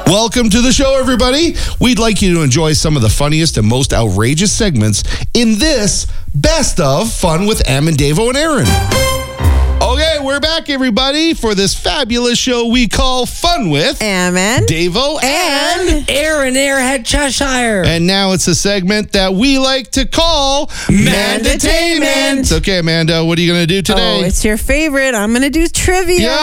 Welcome to the show, everybody. We'd like you to enjoy some of the funniest and most outrageous segments in this Best of Fun with Am and Davo and Aaron. Okay, we're back, everybody, for this fabulous show we call Fun with Am and Davo and Aaron Airhead Cheshire. And now it's a segment that we like to call Mandatainment. Okay, Amanda, what are you going to do today? Oh, it's your favorite. I'm going to do trivia. Yeah,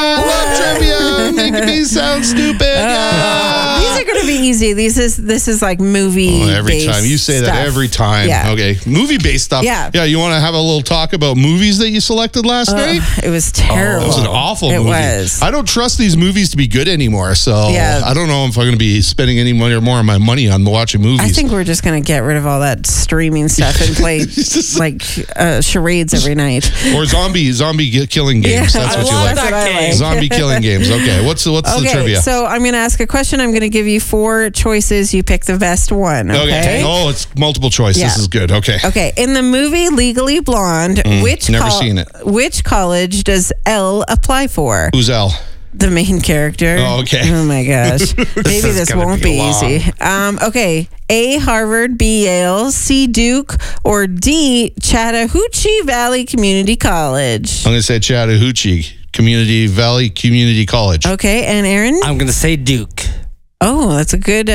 I love trivia. Making me sound stupid. Yeah. These are going to be easy. This is like movie. Every time you say that, every time. Yeah. Okay, movie-based stuff. Yeah. Yeah. You want to have a little talk about movies that you selected last night? It was terrible. It was an awful movie. It was. I don't trust these movies to be good anymore, so Yeah. I don't know if I'm going to be spending any money or more of my money on watching movies. I think we're just going to get rid of all that streaming stuff and play like charades every night. Or zombie killing games. Yeah, That's I what you love like. that game. Zombie killing games. Okay, what's the trivia? So I'm going to ask a question. I'm going to give you 4 choices. You pick the best one. Okay. Oh, it's multiple choice. Yeah. This is good. Okay. Okay. In the movie Legally Blonde, never seen it. Which college does Elle apply for? Who's Elle? The main character. Oh, okay. Oh my gosh. Maybe this gonna won't be be long. easy. Okay. A, Harvard, B, Yale, C, Duke, or D, Chattahoochee Valley Community College. I'm going to say Chattahoochee Valley Community College. Okay. And Aaron? I'm going to say Duke. Oh, that's a good,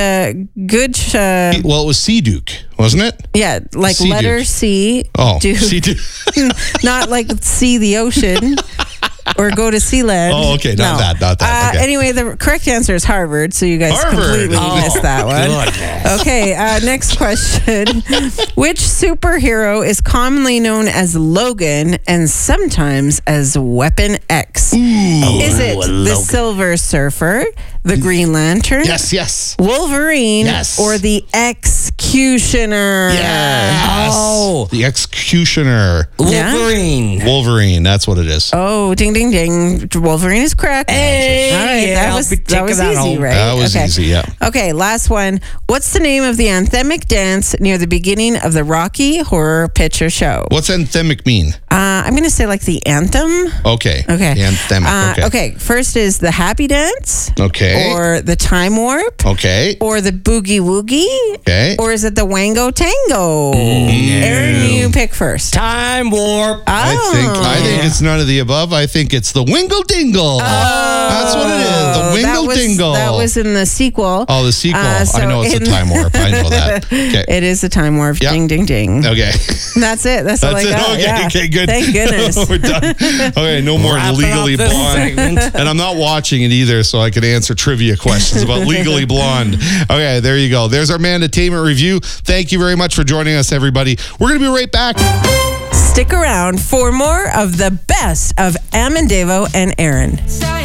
Well, it was C Duke, wasn't it? yeah, like C letter Duke. C. Oh, Duke. C Duke. Not like see the ocean or go to Sealand. Oh, okay. Not that. Okay. Anyway, the correct answer is Harvard, so you guys Harvard. completely Oh, missed that one. Goodness. Okay, next question. Which superhero is commonly known as Logan and sometimes as Weapon X? Is it the Logan. Silver Surfer, the Green Lantern, Yes. Wolverine, Yes. or the Executioner? Yes. Oh. The Executioner. Yeah? Wolverine. That's what it is. Oh, ding, ding, ding. Wolverine is correct. Hey, all right, yeah, that I'll was be taking that easy, home. right? That was Okay. easy, yeah. Okay, last one. What's the name of the anthemic dance near the beginning of the Rocky Horror Picture Show? What's anthemic mean? I'm going to say like the anthem. Okay. Okay. Anthemic. Okay, first is the happy dance. Okay. Or the time warp. Okay. Or the boogie woogie. Okay. Or is it the wango tango? Aaron, you pick first. Time warp. I think it's none of the above. I think it's the Wingle Dingle. That's what it is. The Wingle Dingle. That was in the sequel. Oh, the sequel. so I know it's a in- time warp. I know that. Okay. It is the time warp. Yeah. Ding, ding, ding. Okay. That's it. That's all I That's it. got. Okay, Yeah. okay, good. Thank goodness. We're done. Okay, no more Wrapping Legally up this Blonde. segment. And I'm not watching it either, so I can answer trivia questions about Legally Blonde. Okay, there you go. There's our Mandatainment review. Thank you very much for joining us, everybody. We're going to be right back. Stick around for more of the best of Am and Davo and Aaron.